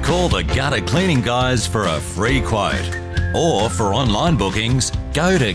Call the Gutter Cleaning Guys for a free quote. Or for online bookings, go to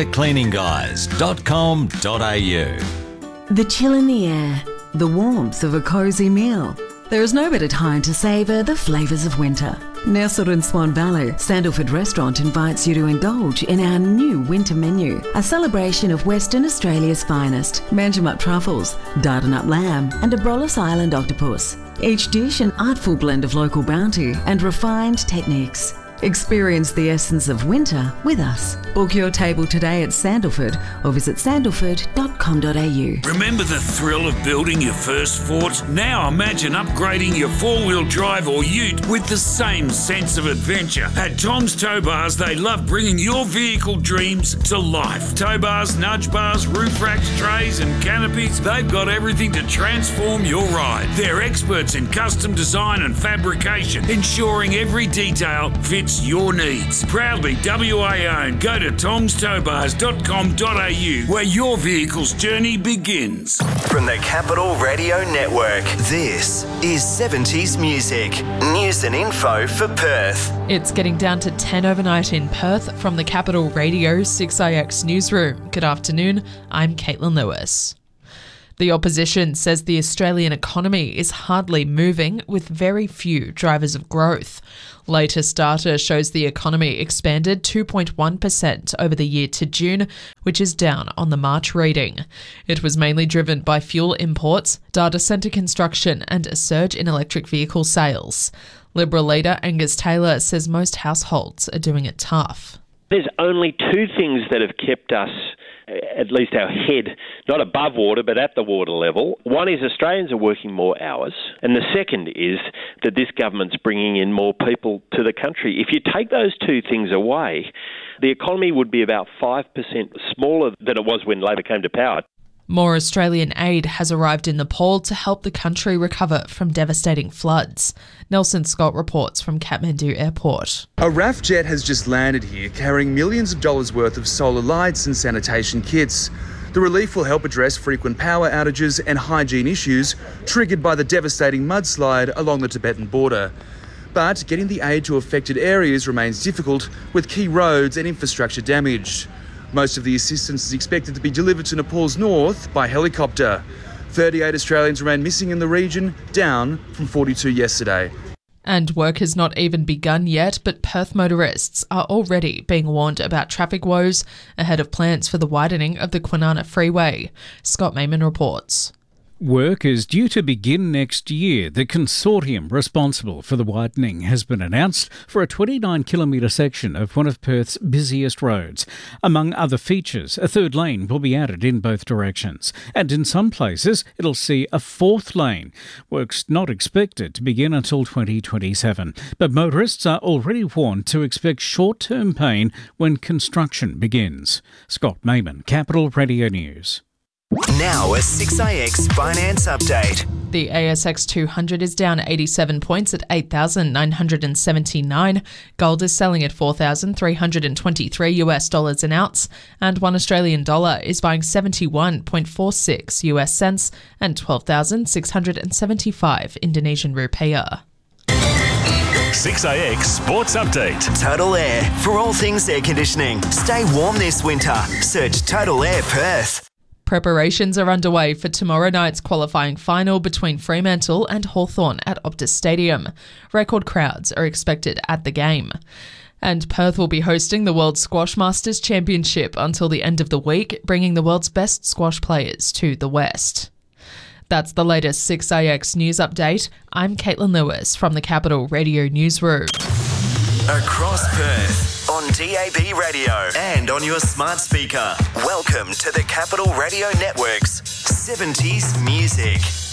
guttercleaningguys.com.au. The chill in the air, the warmth of a cosy meal. There is no better time to savour the flavours of winter. Nestled in Swan Valley, Sandalford Restaurant invites you to indulge in our new winter menu, a celebration of Western Australia's finest, Manjimup truffles, Dardanup lamb and Abrolhos Island octopus. Each dish an artful blend of local bounty and refined techniques. Experience the essence of winter with us. Book your table today at Sandalford or visit sandalford.com.au. Remember the thrill of building your first fort? Now imagine upgrading your four-wheel drive or ute with the same sense of adventure. At Tom's Tow Bars, they love bringing your vehicle dreams to life. Tow bars, nudge bars, roof racks, trays and canopies, they've got everything to transform your ride. They're experts in custom design and fabrication, ensuring every detail fits your needs. Proudly WA owned. Go to tomstowbars.com.au where your vehicle's journey begins. From the Capital Radio Network, this is 70s Music. News and info for Perth. It's getting down to 10 overnight in Perth from the Capital Radio 6IX newsroom. Good afternoon, I'm Caitlin Lewis. The opposition says the Australian economy is hardly moving, with very few drivers of growth. Latest data shows the economy expanded 2.1% over the year to June, which is down on the March reading. It was mainly driven by fuel imports, data centre construction and a surge in electric vehicle sales. Liberal leader Angus Taylor says most households are doing it tough. There's only two things that have kept us, at least our head, not above water, but at the water level. One is Australians are working more hours, and the second is that this government's bringing in more people to the country. If you take those two things away, the economy would be about 5% smaller than it was when Labor came to power. More Australian aid has arrived in Nepal to help the country recover from devastating floods. Nelson Scott reports from Kathmandu Airport. A RAF jet has just landed here carrying millions of dollars worth of solar lights and sanitation kits. The relief will help address frequent power outages and hygiene issues triggered by the devastating mudslide along the Tibetan border. But getting the aid to affected areas remains difficult, with key roads and infrastructure damaged. Most of the assistance is expected to be delivered to Nepal's north by helicopter. 38 Australians remain missing in the region, down from 42 yesterday. And work has not even begun yet, but Perth motorists are already being warned about traffic woes ahead of plans for the widening of the Kwinana Freeway. Scott Mayman reports. Work is due to begin next year. The consortium responsible for the widening has been announced for a 29-kilometre section of one of Perth's busiest roads. Among other features, a third lane will be added in both directions, and in some places it'll see a fourth lane. Work's not expected to begin until 2027, but motorists are already warned to expect short-term pain when construction begins. Scott Mayman, Capital Radio News. Now a 6IX finance update. The ASX 200 is down 87 points at 8,979. Gold is selling at $4,323 an ounce, and $1 Australian dollar is buying 71.46 US cents and 12,675 Indonesian rupiah. 6IX Sports Update. Total Air, for all things air conditioning. Stay warm this winter. Search Total Air Perth. Preparations are underway for tomorrow night's qualifying final between Fremantle and Hawthorn at Optus Stadium. Record crowds are expected at the game. And Perth will be hosting the World Squash Masters Championship until the end of the week, bringing the world's best squash players to the West. That's the latest 6IX news update. I'm Caitlin Lewis from the Capital Radio Newsroom. Across Perth, on DAB radio and on your smart speaker. Welcome to the Capital Radio Network's 70s Music.